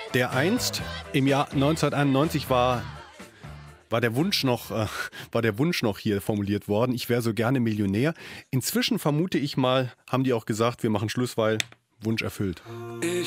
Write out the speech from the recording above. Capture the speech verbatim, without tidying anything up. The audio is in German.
Der einst im Jahr neunzehnhunderteinundneunzig war, war, der Wunsch noch, äh, war der Wunsch noch hier formuliert worden, ich wäre so gerne Millionär. Inzwischen vermute ich mal, haben die auch gesagt, wir machen Schluss, weil Wunsch erfüllt. Ich